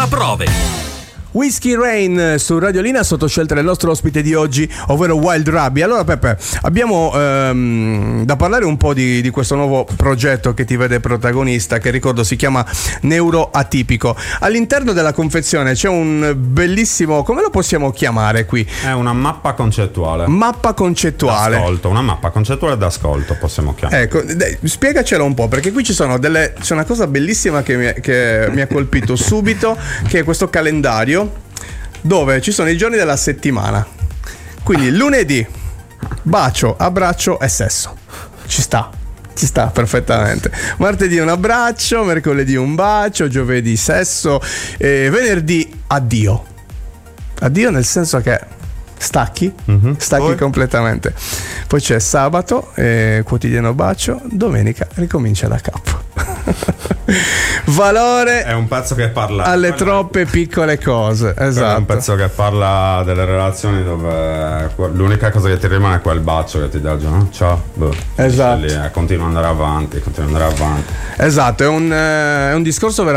prove. Whiskey Rain su Radio Lina, sotto scelta del nostro ospite di oggi, ovvero Wild Rabbi. Allora Peppe, abbiamo da parlare un po' di questo nuovo progetto che ti vede protagonista, che ricordo si chiama Neuroatipico. All'interno della confezione c'è un bellissimo, come lo possiamo chiamare qui? È una mappa concettuale. Mappa concettuale. D'ascolto, una mappa concettuale d'ascolto possiamo chiamare. Ecco, spiegacelo un po', perché qui c'è una cosa bellissima che mi ha colpito subito, che è questo calendario dove ci sono i giorni della settimana. Quindi lunedì, bacio, abbraccio e sesso. Ci sta perfettamente. Martedì un abbraccio, mercoledì un bacio, giovedì sesso, venerdì addio. Addio nel senso che stacchi Poi? completamente. Poi c'è sabato, quotidiano bacio, domenica ricomincia da capo. Valore È un pezzo che parla alle troppe piccole cose. Esatto. È un pezzo che parla delle relazioni dove l'unica cosa che ti rimane è quel bacio che ti dà, no? Ciao. Esatto. Lì, continua ad andare avanti. Esatto, è un discorso veramente